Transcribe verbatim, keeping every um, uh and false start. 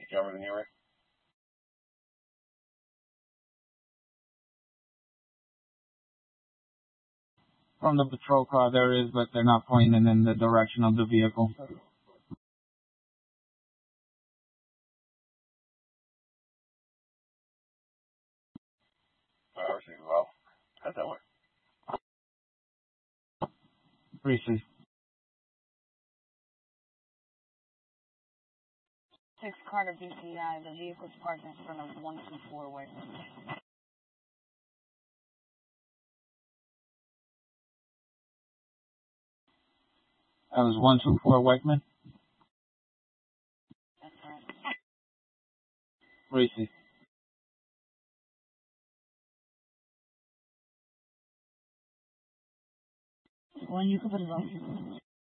body camera anywhere? From the patrol car, there is, but they're not pointing in the direction of the vehicle. Oh, okay, well, how's that work? Briefly. Six Carter B C I, the vehicle's parked in front of one two four Whiteman. That was one two four Wakeman? That's right. Briefly. When you can put it on.